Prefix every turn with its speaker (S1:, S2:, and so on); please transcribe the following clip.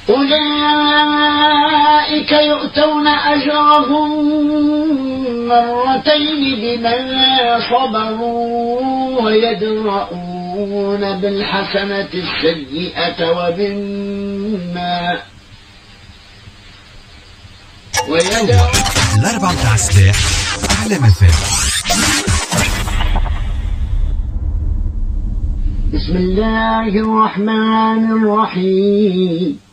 S1: أولئك يؤتون أجرهم مرتين بما صبروا ويدرؤون بالحسنة السيئة ومما
S2: الأربع متاع الصباح أحلى مثال.
S1: بسم الله الرحمن الرحيم.